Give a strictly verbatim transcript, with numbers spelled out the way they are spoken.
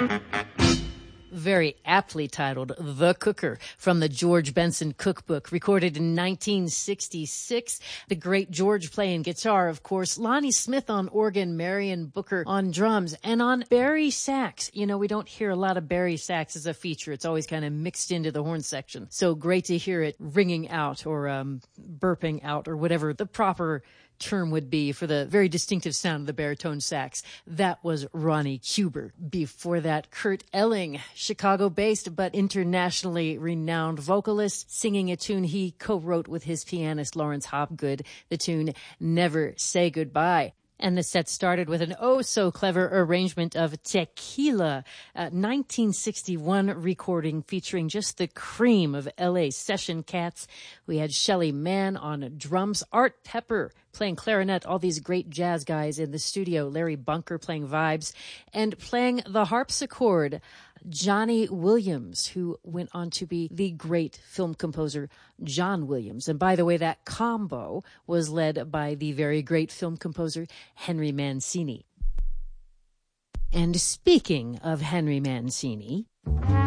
Very aptly titled The Cooker from the George Benson Cookbook, recorded in nineteen sixty-six. The great George playing guitar, of course, Lonnie Smith on organ, Marion Booker on drums, and on bari sax. You know, we don't hear a lot of bari sax as a feature. It's always kind of mixed into the horn section. So great to hear it ringing out or um, burping out or whatever the proper term would be for the very distinctive sound of the baritone sax. That was Ronnie Huber. Before that, Kurt Elling, Chicago-based but internationally renowned vocalist, singing a tune he co-wrote with his pianist Lawrence Hopgood, the tune Never Say Goodbye. And the set started with an oh-so-clever arrangement of Tequila, a nineteen sixty-one recording featuring just the cream of L A session cats. We had Shelly Manne on drums, Art Pepper playing clarinet, all these great jazz guys in the studio, Larry Bunker playing vibes, and playing the harpsichord, Johnny Williams, who went on to be the great film composer John Williams. And by the way, that combo was led by the very great film composer Henry Mancini. And speaking of Henry Mancini...